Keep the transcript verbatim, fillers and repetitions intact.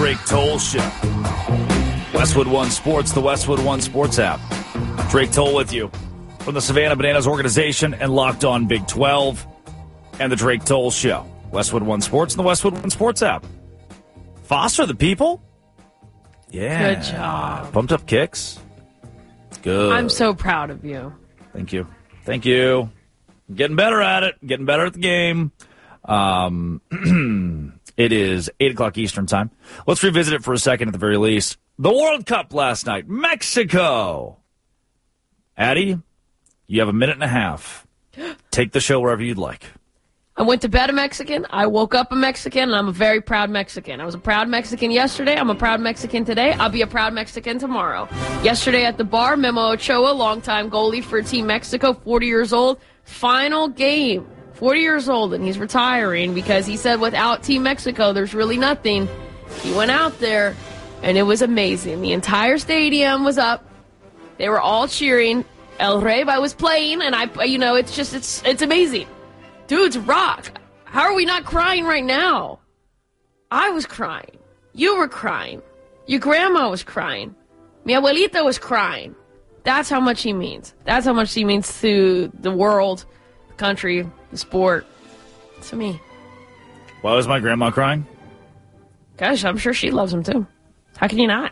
Drake Toll Show. Westwood One Sports, the Westwood One Sports app. Drake Toll with you from the Savannah Bananas organization and Locked On Big twelve and the Drake Toll Show. Westwood One Sports and the Westwood One Sports app. Foster the people? Yeah. Good job. Pumped up kicks? Good. I'm so proud of you. Thank you. Thank you. Getting better at it. Getting better at the game. Um, it is eight o'clock Eastern time. Let's revisit it for a second at the very least. The World Cup last night. Mexico. Addie, you have a minute and a half. Take the show wherever you'd like. I went to bed a Mexican. I woke up a Mexican, and I'm a very proud Mexican. I was a proud Mexican yesterday. I'm a proud Mexican today. I'll be a proud Mexican tomorrow. Yesterday at the bar, Memo Ochoa, longtime goalie for Team Mexico, forty years old. Final game. forty years old, and he's retiring because he said without Team Mexico, there's really nothing. He went out there, and it was amazing. The entire stadium was up. They were all cheering. El Reba was playing, and I, you know, it's just, it's, it's amazing. Dudes rock. How are we not crying right now? I was crying. You were crying. Your grandma was crying. Mi abuelita was crying. That's how much he means. That's how much he means to the world, the country, the sport. To me. Why was my grandma crying? Gosh, I'm sure she loves him too. How can you not?